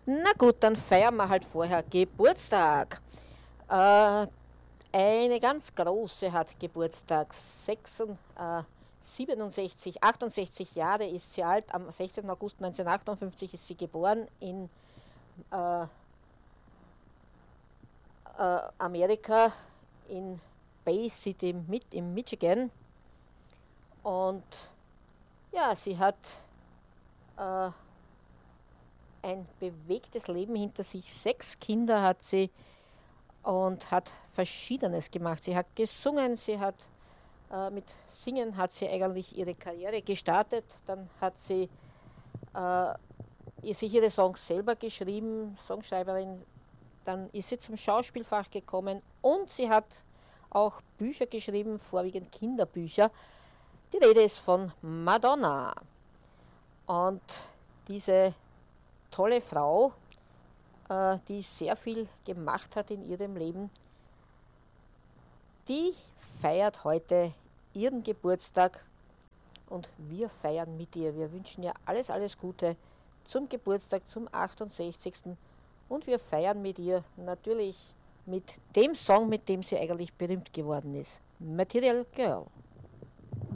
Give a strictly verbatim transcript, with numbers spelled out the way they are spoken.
Na gut, dann feiern wir halt vorher Geburtstag. Äh, eine ganz große hat Geburtstag. sechs, äh, siebenundsechzig, achtundsechzig Jahre ist sie alt. Am sechzehnten August neunzehnhundertachtundfünfzig ist sie geboren in äh, äh, Amerika, in Bay City mit, im Michigan. Und ja, sie hat äh, ein bewegtes Leben hinter sich. Sechs Kinder hat sie und hat Verschiedenes gemacht. Sie hat gesungen, sie hat äh, mit Singen hat sie eigentlich ihre Karriere gestartet. Dann hat sie äh, sich ihre Songs selber geschrieben, Songschreiberin. Dann ist sie zum Schauspielfach gekommen und sie hat auch Bücher geschrieben, vorwiegend Kinderbücher. Die Rede ist von Madonna. Und diese tolle Frau, äh, die sehr viel gemacht hat in ihrem Leben, die feiert heute ihren Geburtstag und wir feiern mit ihr. Wir wünschen ihr alles, alles Gute zum Geburtstag, zum achtundsechzigsten. Und wir feiern mit ihr natürlich mit dem Song, mit dem sie eigentlich berühmt geworden ist. Material Girl.